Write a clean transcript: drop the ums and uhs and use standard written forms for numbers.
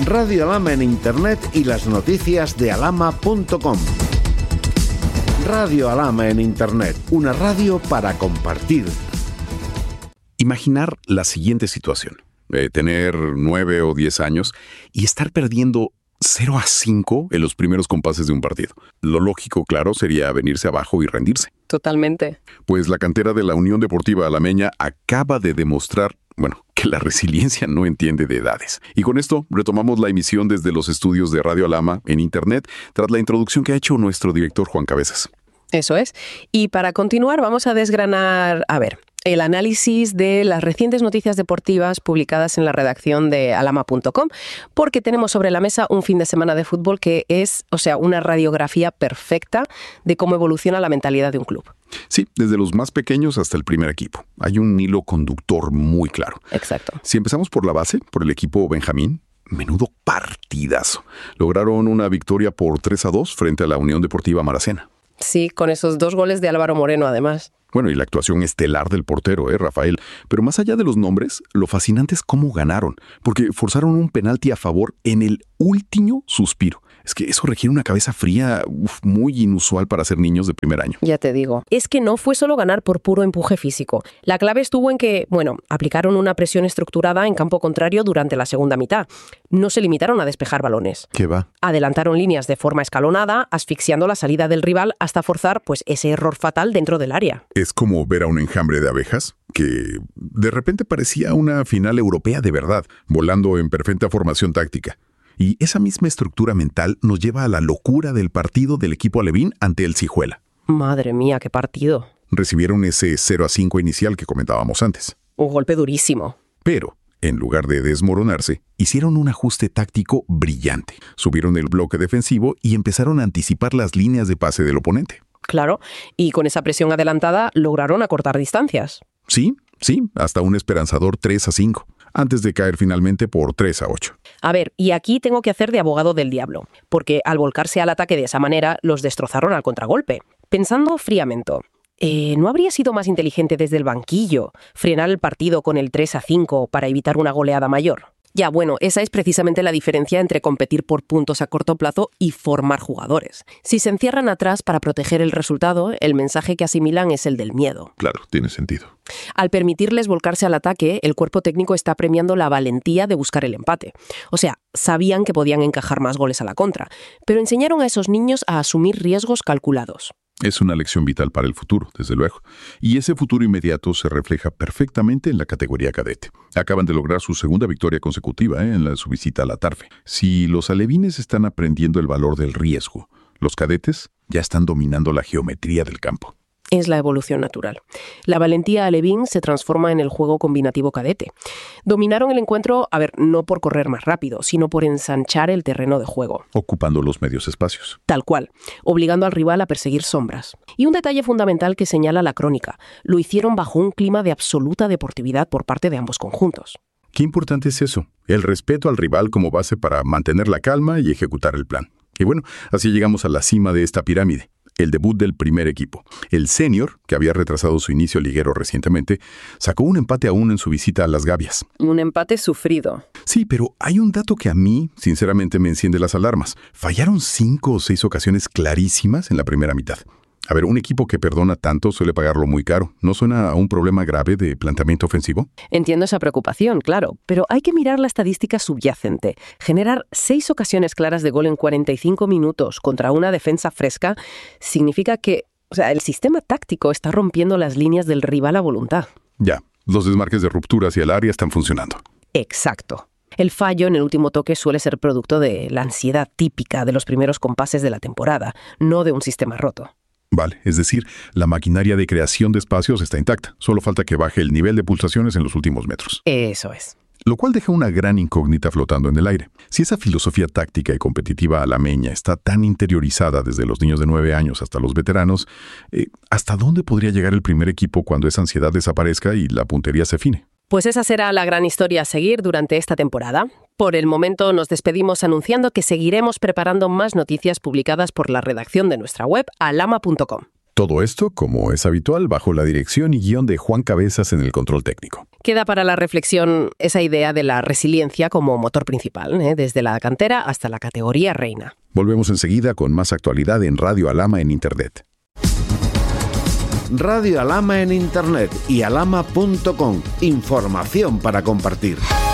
Radio Alhama en Internet y las noticias de alhama.com. Radio Alhama en Internet, una radio para compartir. Imaginar la siguiente situación. Tener 9 o 10 años y estar perdiendo 0-5 en los primeros compases de un partido. Lo lógico, claro, sería venirse abajo y rendirse. Totalmente. Pues la cantera de la Unión Deportiva Alameña acaba de demostrar, que la resiliencia no entiende de edades. Y con esto retomamos la emisión desde los estudios de Radio Alhama en Internet, tras la introducción que ha hecho nuestro director Juan Cabezas. Eso es. Y para continuar vamos a desgranar, el análisis de las recientes noticias deportivas publicadas en la redacción de alhama.com, porque tenemos sobre la mesa un fin de semana de fútbol que es, una radiografía perfecta de cómo evoluciona la mentalidad de un club. Sí, desde los más pequeños hasta el primer equipo. Hay un hilo conductor muy claro. Exacto. Si empezamos por la base, por el equipo Benjamín, menudo partidazo. Lograron una victoria por 3-2 frente a la Unión Deportiva Maracena. Sí, con esos 2 goles de Álvaro Moreno, además. Y la actuación estelar del portero, Rafael. Pero más allá de los nombres, lo fascinante es cómo ganaron, porque forzaron un penalti a favor en el último suspiro. Es que eso requiere una cabeza fría muy inusual para ser niños de primer año. Ya te digo. Es que no fue solo ganar por puro empuje físico. La clave estuvo en que, aplicaron una presión estructurada en campo contrario durante la segunda mitad. No se limitaron a despejar balones. ¿Qué va? Adelantaron líneas de forma escalonada, asfixiando la salida del rival hasta forzar, ese error fatal dentro del área. Es como ver a un enjambre de abejas que de repente parecía una final europea de verdad, volando en perfecta formación táctica. Y esa misma estructura mental nos lleva a la locura del partido del equipo alevín ante el Cijuela. Madre mía, qué partido. Recibieron ese 0-5 inicial que comentábamos antes. Un golpe durísimo. Pero, en lugar de desmoronarse, hicieron un ajuste táctico brillante. Subieron el bloque defensivo y empezaron a anticipar las líneas de pase del oponente. Claro, y con esa presión adelantada lograron acortar distancias. Sí, hasta un esperanzador 3-5. Antes de caer finalmente por 3-8. Y aquí tengo que hacer de abogado del diablo, porque al volcarse al ataque de esa manera, los destrozaron al contragolpe. Pensando fríamente, ¿no habría sido más inteligente desde el banquillo frenar el partido con el 3-5 para evitar una goleada mayor? Esa es precisamente la diferencia entre competir por puntos a corto plazo y formar jugadores. Si se encierran atrás para proteger el resultado, el mensaje que asimilan es el del miedo. Claro, tiene sentido. Al permitirles volcarse al ataque, el cuerpo técnico está premiando la valentía de buscar el empate. Sabían que podían encajar más goles a la contra, pero enseñaron a esos niños a asumir riesgos calculados. Es una lección vital para el futuro, desde luego. Y ese futuro inmediato se refleja perfectamente en la categoría cadete. Acaban de lograr su segunda victoria consecutiva en su visita a la Tarfe. Si los alevines están aprendiendo el valor del riesgo, los cadetes ya están dominando la geometría del campo. Es la evolución natural. La valentía alevín se transforma en el juego combinativo cadete. Dominaron el encuentro, no por correr más rápido, sino por ensanchar el terreno de juego. Ocupando los medios espacios. Tal cual, obligando al rival a perseguir sombras. Y un detalle fundamental que señala la crónica, lo hicieron bajo un clima de absoluta deportividad por parte de ambos conjuntos. Qué importante es eso, el respeto al rival como base para mantener la calma y ejecutar el plan. Y así llegamos a la cima de esta pirámide. El debut del primer equipo. El senior, que había retrasado su inicio liguero recientemente, sacó un empate a 1 en su visita a Las Gavias. Un empate sufrido. Sí, pero hay un dato que a mí, sinceramente, me enciende las alarmas. Fallaron 5 o 6 ocasiones clarísimas en la primera mitad. Un equipo que perdona tanto suele pagarlo muy caro. ¿No suena a un problema grave de planteamiento ofensivo? Entiendo esa preocupación, claro, pero hay que mirar la estadística subyacente. Generar 6 ocasiones claras de gol en 45 minutos contra una defensa fresca significa que, el sistema táctico está rompiendo las líneas del rival a voluntad. Ya, los desmarques de ruptura hacia el área están funcionando. Exacto. El fallo en el último toque suele ser producto de la ansiedad típica de los primeros compases de la temporada, no de un sistema roto. Vale, es decir, la maquinaria de creación de espacios está intacta. Solo falta que baje el nivel de pulsaciones en los últimos metros. Eso es. Lo cual deja una gran incógnita flotando en el aire. Si esa filosofía táctica y competitiva alameña está tan interiorizada desde los niños de 9 años hasta los veteranos, ¿hasta dónde podría llegar el primer equipo cuando esa ansiedad desaparezca y la puntería se afine? Pues esa será la gran historia a seguir durante esta temporada. Por el momento nos despedimos anunciando que seguiremos preparando más noticias publicadas por la redacción de nuestra web, alhama.com. Todo esto, como es habitual, bajo la dirección y guión de Juan Cabezas en el control técnico. Queda para la reflexión esa idea de la resiliencia como motor principal, desde la cantera hasta la categoría reina. Volvemos enseguida con más actualidad en Radio Alhama en Internet. Radio Alhama en Internet y alhama.com. Información para compartir.